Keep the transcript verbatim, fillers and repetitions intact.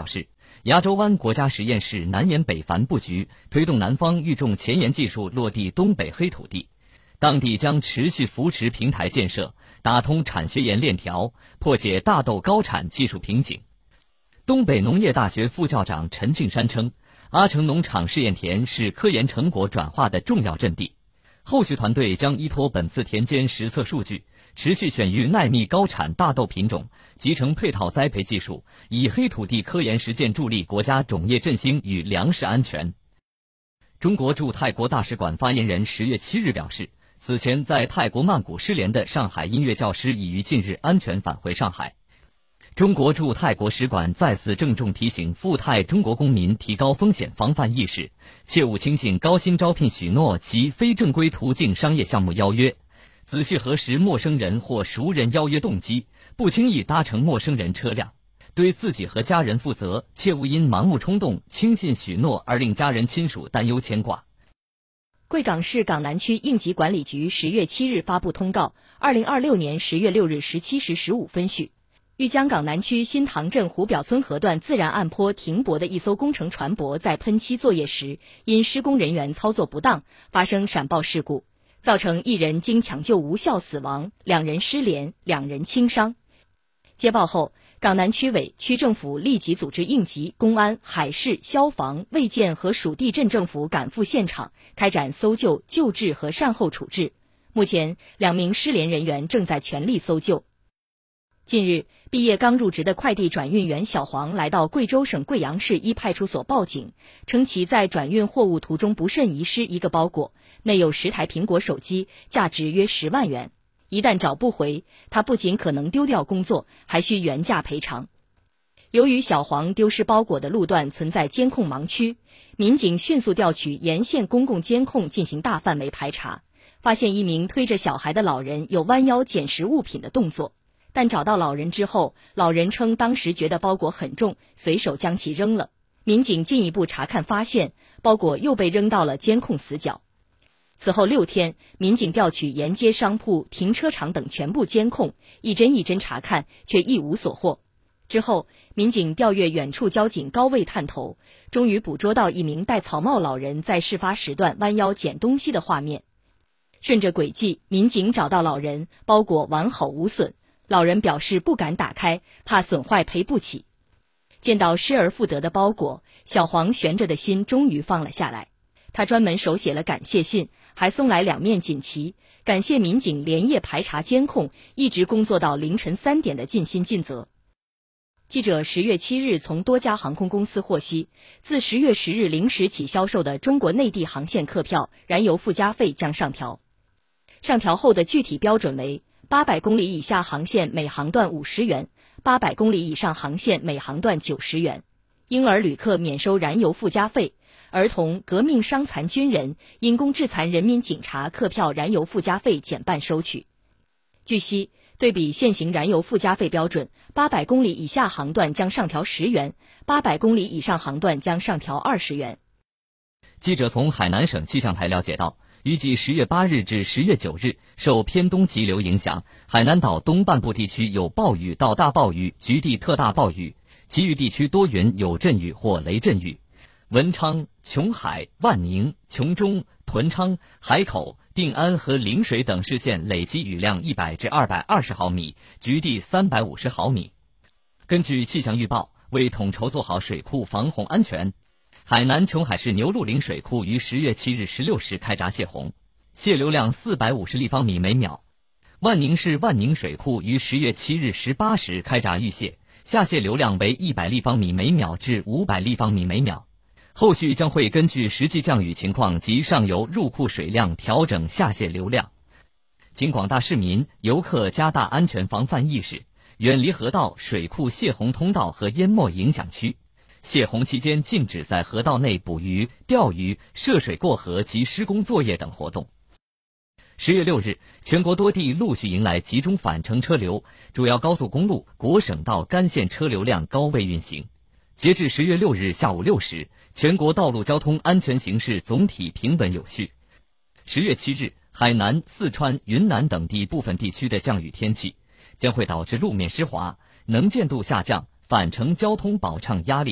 表示，牙洲湾国家实验室南沿北繁布局，推动南方育种前沿技术落地东北黑土地，当地将持续扶持平台建设，打通产学研链条，破解大豆高产技术瓶颈。东北农业大学副校长陈敬山称，阿城农场试验田是科研成果转化的重要阵地，后续团队将依托本次田间实测数据，持续选育耐密高产大豆品种，集成配套栽培技术，以黑土地科研实践助力国家种业振兴与粮食安全。中国驻泰国大使馆发言人十月七日表示，此前在泰国曼谷失联的上海音乐教师已于近日安全返回上海。中国驻泰国使馆再次郑重提醒赴泰中国公民提高风险防范意识，切勿轻信高薪招聘许诺及非正规途径商业项目邀约，仔细核实陌生人或熟人邀约动机，不轻易搭乘陌生人车辆，对自己和家人负责，切勿因盲目冲动轻信许诺而令家人亲属担忧牵挂。 贵港市港南区应急管理局十月七日发布通告，二零二六年十月六日十七时十五分许，豫江港南区新塘镇湖表村河段自然岸坡停泊的一艘工程船舶在喷漆作业时，因施工人员操作不当发生闪爆事故，造成一人经抢救无效死亡，两人失联，两人轻伤。接报后，港南区委、区政府立即组织应急、公安、海事、消防、卫健和属地镇政府赶赴现场，开展搜救、救治和善后处置。目前，两名失联人员正在全力搜救。近日，毕业刚入职的快递转运员小黄来到贵州省贵阳市一派出所报警，称其在转运货物途中不慎遗失一个包裹，内有十台苹果手机，价值约十万元。一旦找不回，他不仅可能丢掉工作，还需原价赔偿。由于小黄丢失包裹的路段存在监控盲区，民警迅速调取沿线公共监控进行大范围排查，发现一名推着小孩的老人有弯腰捡拾物品的动作。但找到老人之后，老人称当时觉得包裹很重，随手将其扔了。民警进一步查看发现，包裹又被扔到了监控死角。此后六天，民警调取沿街商铺、停车场等全部监控，一帧一帧查看，却一无所获。之后，民警调阅远处交警高位探头，终于捕捉到一名戴草帽老人在事发时段弯腰捡东西的画面。顺着轨迹，民警找到老人，包裹完好无损。老人表示不敢打开，怕损坏赔不起。见到失而复得的包裹，小黄悬着的心终于放了下来。他专门手写了感谢信，还送来两面锦旗，感谢民警连夜排查监控，一直工作到凌晨三点的尽心尽责。记者十月七日从多家航空公司获悉，自十月十日零时起销售的中国内地航线客票燃油附加费将上调。上调后的具体标准为八百公里以下航线每航段五十元，八百公里以上航线每航段九十元。婴儿旅客免收燃油附加费，儿童、革命伤残军人、因公致残人民警察客票燃油附加费减半收取。据悉，对比现行燃油附加费标准，八百公里以下航段将上调十元，八百公里以上航段将上调二十元。 记者从海南省气象台了解到，预计十月八日至十月九日，受偏东急流影响，海南岛东半部地区有暴雨到大暴雨，局地特大暴雨，其余地区多云有阵雨或雷阵雨。文昌、琼海、万宁、琼中、屯昌、海口、定安和陵水等市县累计雨量一百至二百二十毫米，局地三百五十毫米。根据气象预报，为统筹做好水库防洪安全，海南琼海市牛鹿岭水库于十月七日十六时开闸泄洪，泄流量四百五十立方米每秒。万宁市万宁水库于十月七日十八时开闸预泄，下泄流量为一百立方米每秒至五百立方米每秒。后续将会根据实际降雨情况及上游入库水量调整下泄流量。请广大市民、游客加大安全防范意识，远离河道、水库泄洪通道和淹没影响区。泄洪期间禁止在河道内捕鱼、钓鱼、涉水过河及施工作业等活动。十月六日，全国多地陆续迎来集中返程车流，主要高速公路、国省道干线车流量高位运行。截至十月六日下午六时，全国道路交通安全形势总体平稳有序。十月七日，海南、四川、云南等地部分地区的降雨天气将会导致路面湿滑、能见度下降，返程交通保畅压力